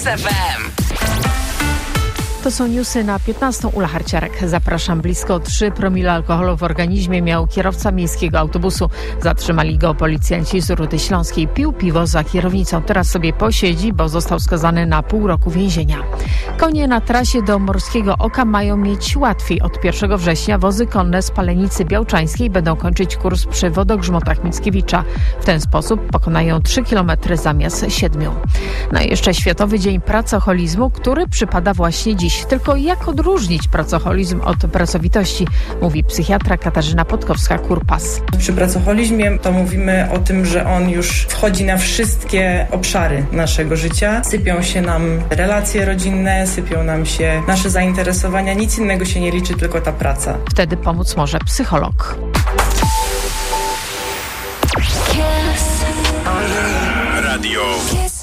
FM. To są newsy na 15. Ula Harciarek. Zapraszam. Blisko 3 promile alkoholu w organizmie miał kierowca miejskiego autobusu. Zatrzymali go policjanci z Rudy Śląskiej. Pił piwo za kierownicą. Teraz sobie posiedzi, bo został skazany na pół roku więzienia. Konie na trasie do Morskiego Oka mają mieć łatwiej. Od 1 września wozy konne z Palenicy Białczańskiej będą kończyć kurs przy wodogrzmotach Mickiewicza. W ten sposób pokonają 3 km zamiast 7. No i jeszcze Światowy Dzień Pracoholizmu, który przypada właśnie dziś. Tylko jak odróżnić pracoholizm od pracowitości, mówi psychiatra Katarzyna Podkowska-Kurpas. Przy pracoholizmie to mówimy o tym, że on już wchodzi na wszystkie obszary naszego życia. Sypią się nam relacje rodzinne, sypią nam się nasze zainteresowania, nic innego się nie liczy, tylko ta praca. Wtedy pomóc może psycholog. Radio